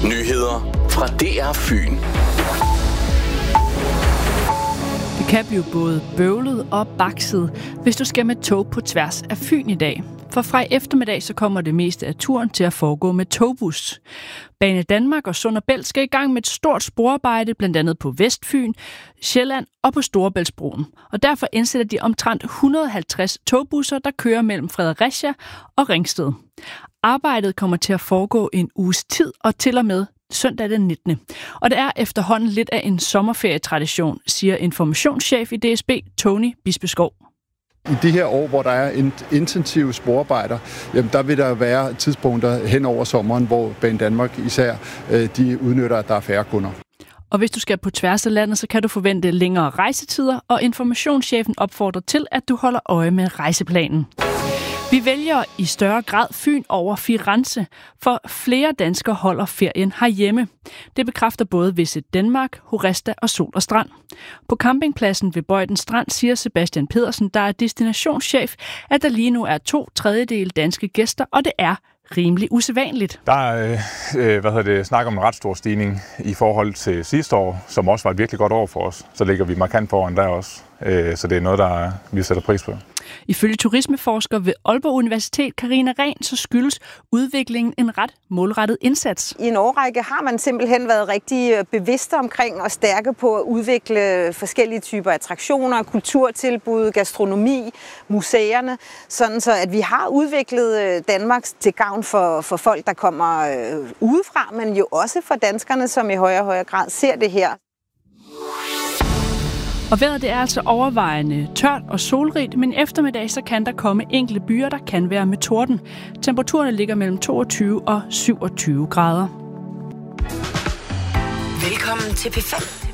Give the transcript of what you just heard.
Nyheder fra DR Fyn. Det kan blive både bøvlet og bakset, hvis du skal med tog på tværs af Fyn i dag. For fra i eftermiddag så kommer det meste af turen til at foregå med togbus. Banedanmark og Sund & Bælt skal i gang med et stort sporarbejde, blandt andet på Vestfyn, Sjælland og på Storebæltsbroen. Og derfor indsætter de omtrent 150 togbusser, der kører mellem Fredericia og Ringsted. Arbejdet kommer til at foregå en uges tid og til og med søndag den 19. Og det er efterhånden lidt af en sommerferietradition, siger informationschef i DSB, Tony Bispeskov. I de her år, hvor der er intensive sporarbejder, jamen der vil der være tidspunkter hen over sommeren, hvor Banedanmark især de udnytter, at der er færre kunder. Og hvis du skal på tværs af landet, så kan du forvente længere rejsetider, og informationschefen opfordrer til, at du holder øje med rejseplanen. Vi vælger i større grad Fyn over Firenze, for flere danskere holder ferien herhjemme. Det bekræfter både Visit Denmark, Horesta og Sol og Strand. På campingpladsen ved Bøjden Strand siger Sebastian Pedersen, der er destinationschef, at der lige nu er 2/3 danske gæster, og det er rimelig usædvanligt. Der er snak om en ret stor stigning i forhold til sidste år, som også var et virkelig godt år for os. Så ligger vi markant foran der også. Så det er noget, vi sætter pris på. Ifølge turismeforsker ved Aalborg Universitet, Karina Rehn, så skyldes udviklingen en ret målrettet indsats. I en årrække har man simpelthen været rigtig bevidste omkring og stærke på at udvikle forskellige typer attraktioner, kulturtilbud, gastronomi, museerne, sådan så at vi har udviklet Danmark til gavn for folk, der kommer udefra, men jo også for danskerne, som i højere og højere grad ser det her. Og vejret det er altså overvejende tørt og solrigt, men eftermiddag så kan der komme enkelte byer, der kan være med torden. Temperaturerne ligger mellem 22 og 27 grader. Velkommen til P5.